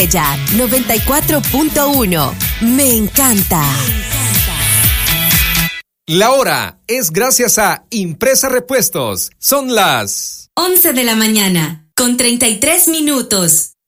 Ella 94.1. Me encanta. La hora es gracias a Impresa Repuestos. Son las 11 de la mañana, con 33 minutos.